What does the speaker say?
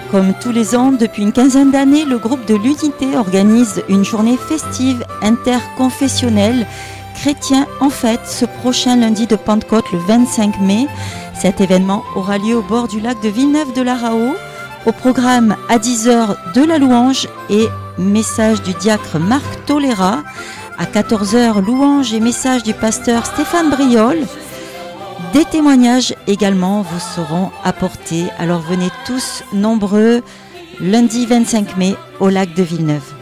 Comme tous les ans, depuis une quinzaine d'années, le groupe de l'Unité organise une journée festive interconfessionnelle chrétien en fête ce prochain lundi de Pentecôte le 25 mai. Cet événement aura lieu au bord du lac de Villeneuve-de-la-Raho. Au programme à 10h de la louange et message du diacre Marc Tolera. À 14h, louange et message du pasteur Stéphane Briol. Des témoignages également vous seront apportés. Alors venez tous nombreux lundi 25 mai au lac de Villeneuve.